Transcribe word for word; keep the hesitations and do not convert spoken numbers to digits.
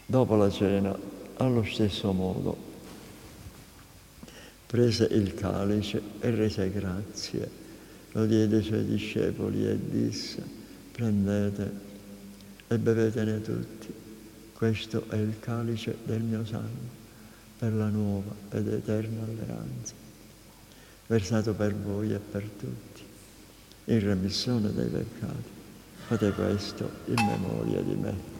Dopo la cena, allo stesso modo, prese il calice e rese grazie, lo diede ai suoi discepoli e disse: prendete e bevetene tutti, questo è il calice del mio sangue, per la nuova ed eterna alleanza, versato per voi e per tutti, in remissione dei peccati. Fate questo in memoria di me.